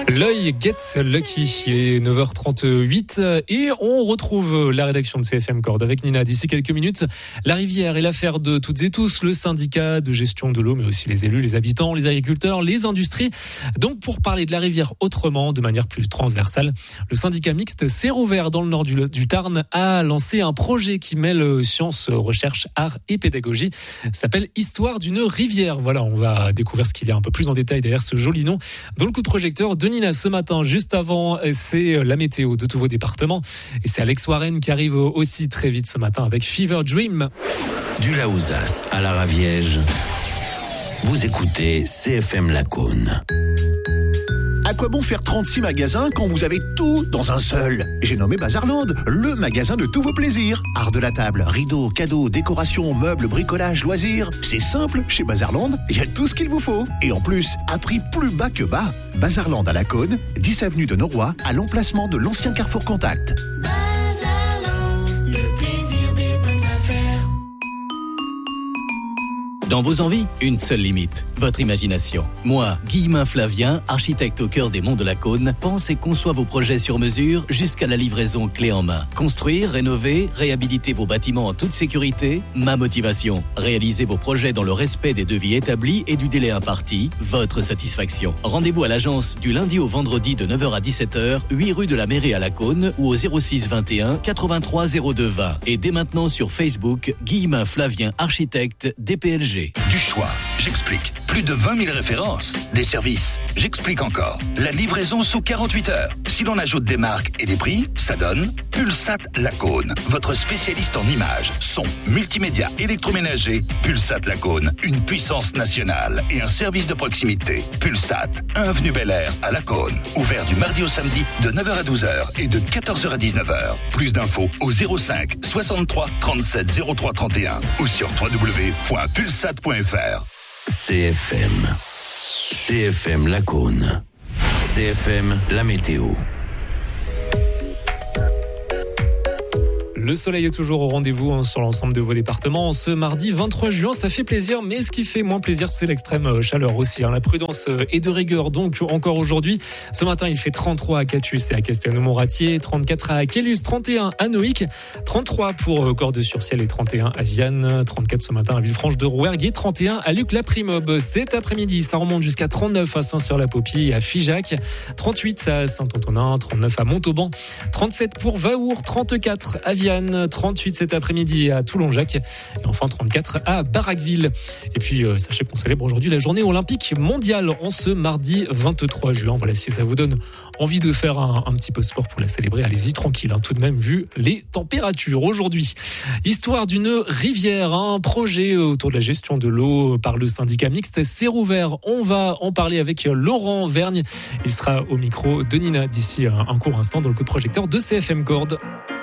L'œil gets lucky, il est 9h38 et on retrouve la rédaction de CFM Corde avec Nina. D'ici quelques minutes, la rivière est l'affaire de toutes et tous, le syndicat de gestion de l'eau, mais aussi les élus, les habitants, les agriculteurs, les industries. Donc pour parler de la rivière autrement, de manière plus transversale, le syndicat mixte Serrouvert dans le nord du Tarn a lancé un projet qui mêle sciences, recherche, art et pédagogie. Ça s'appelle Histoire d'une rivière. Voilà, on va découvrir ce qu'il y a un peu plus en détail derrière ce joli nom. Dans le coup de projecteur de Nina ce matin, juste avant, c'est la météo de tous vos départements. Et c'est Alex Warren qui arrive aussi très vite ce matin avec Fever Dream. Du Laouzas à la Raviège, vous écoutez CFM Lacaune. À quoi bon faire 36 magasins quand vous avez tout dans un seul ? J'ai nommé Bazarland, le magasin de tous vos plaisirs. Art de la table, rideaux, cadeaux, décorations, meubles, bricolage, loisirs. C'est simple, chez Bazarland, il y a tout ce qu'il vous faut. Et en plus, à prix plus bas que bas. Bazarland à Lacaune, 10 avenue de Noroy, à l'emplacement de l'ancien Carrefour Contact. Dans vos envies, une seule limite, votre imagination. Moi, Guillemin Flavien, architecte au cœur des Monts de la Cône, pense et conçoit vos projets sur mesure jusqu'à la livraison clé en main. Construire, rénover, réhabiliter vos bâtiments en toute sécurité, ma motivation. Réaliser vos projets dans le respect des devis établis et du délai imparti, votre satisfaction. Rendez-vous à l'agence du lundi au vendredi de 9h à 17h, 8 rue de la Mairie à la Cône ou au 06 21 83 02 20. Et dès maintenant sur Facebook, Guillemin Flavien, architecte DPLG. Du choix, j'explique. Plus de 20 000 références. Des services, j'explique encore. La livraison sous 48 heures. Si l'on ajoute des marques et des prix, ça donne Pulsat Lacaune. Votre spécialiste en images, son, multimédia, électroménager. Pulsat Lacaune, une puissance nationale et un service de proximité. Pulsat, 1 avenue Bel Air à Lacaune. Ouvert du mardi au samedi de 9h à 12h et de 14h à 19h. Plus d'infos au 05 63 37 03 31 ou sur www.pulsat.fr. CFM Lacaune. CFM la météo. Le soleil est toujours au rendez-vous sur l'ensemble de vos départements. Ce mardi 23 juin, ça fait plaisir, mais ce qui fait moins plaisir, c'est l'extrême chaleur aussi. La prudence est de rigueur, donc encore aujourd'hui. Ce matin, il fait 33 à Catus et à Castelnau-Moratier, 34 à Quélus, 31 à Noïc, 33 pour Cordes-sur-Ciel et 31 à Vianne, 34 ce matin à Villefranche-de-Rouergue, 31 à Luc-la-Primobe. Cet après-midi, ça remonte jusqu'à 39 à Saint-Cyr-la-Popie et à Figeac, 38 à Saint-Antonin, 39 à Montauban, 37 pour Vaour, 34 à Vianne, 38 cet après-midi à Toulon-Jacques et enfin 34 à Barraqueville. Et puis sachez qu'on célèbre aujourd'hui la journée olympique mondiale en ce mardi 23 juin. Voilà, si ça vous donne envie de faire un petit peu de sport pour la célébrer, allez-y tranquille, tout de même vu les températures aujourd'hui. Histoire d'une rivière, un projet autour de la gestion de l'eau par le syndicat mixte Serrouvert. On va en parler avec Laurent Vergne. Il sera au micro de Nina d'ici un court instant dans le coup de projecteur de CFM Corde.